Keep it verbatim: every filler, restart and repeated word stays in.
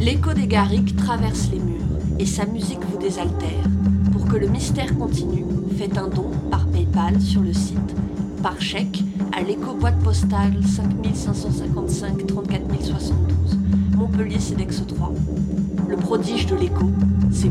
L'écho des Garrigues traverse les murs et sa musique vous désaltère. Pour que le mystère continue, faites un don par PayPal sur le site, par chèque à l'écho boîte postale cinq cinq cent cinquante-cinq trente-quatre mille soixante-douze, Montpellier Cedex trois. Le prodige de l'écho, c'est